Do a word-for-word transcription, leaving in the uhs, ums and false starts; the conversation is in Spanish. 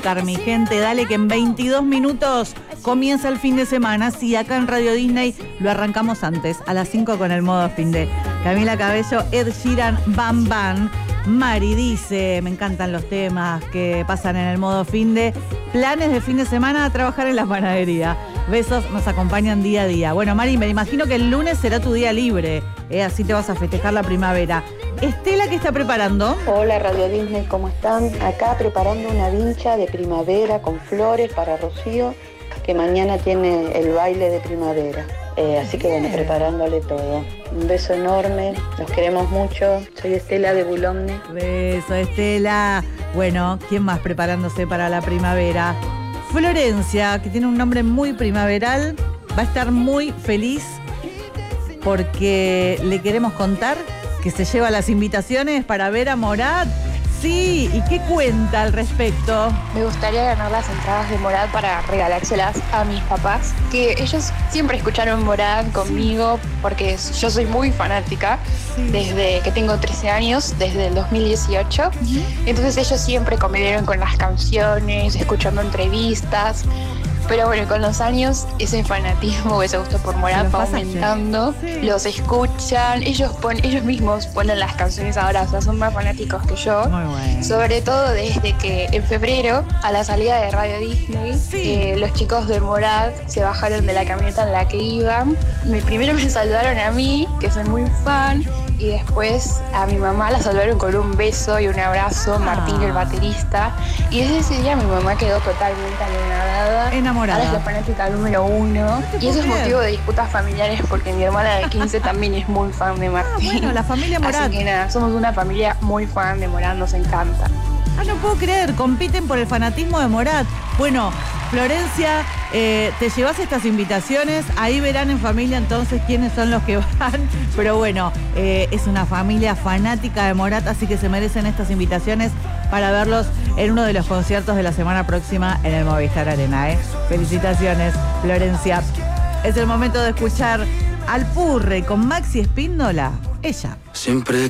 Mi gente, dale que en veintidós minutos comienza el fin de semana. Sí, acá en Radio Disney lo arrancamos antes, a las cinco con el modo fin de Camila Cabello, Ed Sheeran, Bam Bam. Mari dice, me encantan los temas que pasan en el modo fin de. Planes de fin de semana a trabajar en la panadería. Besos, nos acompañan día a día. Bueno, Mari, me imagino que el lunes será tu día libre, ¿eh? Así te vas a festejar la primavera. Estela, ¿qué está preparando? Hola Radio Disney, ¿cómo están? Acá preparando una vincha de primavera con flores para Rocío, que mañana tiene el baile de primavera. Eh, así que bueno, preparándole todo. Un beso enorme, los queremos mucho. Soy Estela de Boulogne. Beso, Estela. Bueno, ¿quién más preparándose para la primavera? Florencia, que tiene un nombre muy primaveral, va a estar muy feliz porque le queremos contar que se lleva las invitaciones para ver a Morat. Sí, ¿y qué cuenta al respecto? Me gustaría ganar las entradas de Morat para regalárselas a mis papás, que ellos siempre escucharon Morat conmigo porque yo soy muy fanática, sí, desde que tengo trece años, desde el dos mil dieciocho. Uh-huh. Entonces ellos siempre convivieron con las canciones, escuchando entrevistas. Pero bueno, con los años ese fanatismo, ese gusto por Morat va aumentando, sí, los escuchan, ellos pon, ellos mismos ponen las canciones ahora, o sea, son más fanáticos que yo. Muy bueno. Sobre todo desde que en febrero, a la salida de Radio Disney, sí, eh, los chicos de Morat se bajaron de la camioneta en la que iban. Primero me saludaron a mí, que soy muy fan, y después a mi mamá la saludaron con un beso y un abrazo, Martín, ah, el baterista. Y desde ese día mi mamá quedó totalmente anonadada. Enamorada. Ahora es la fanática número uno. Y eso es motivo de disputas familiares porque mi hermana de quince también es muy fan de Martín. Ah, bueno, la familia Morat. Así que nada, somos una familia muy fan de Morat, nos encanta. Ah, no puedo creer, compiten por el fanatismo de Morat. Bueno, Florencia, eh, te llevas estas invitaciones, ahí verán en familia entonces quiénes son los que van, pero bueno, eh, es una familia fanática de Morat, así que se merecen estas invitaciones para verlos en uno de los conciertos de la semana próxima en el Movistar Arena, ¿eh? Felicitaciones, Florencia. Es el momento de escuchar Alpurre con Maxi Espíndola, ella. Siempre